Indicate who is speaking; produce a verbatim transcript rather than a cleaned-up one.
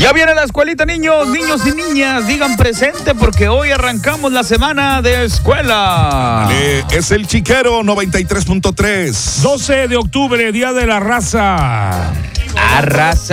Speaker 1: Ya viene la escuelita, niños, niños y niñas, digan presente porque hoy arrancamos la semana de escuela.
Speaker 2: Eh, es el Chiquero noventa y tres punto tres.
Speaker 3: doce de octubre, Día de la Raza.
Speaker 1: Arrasa.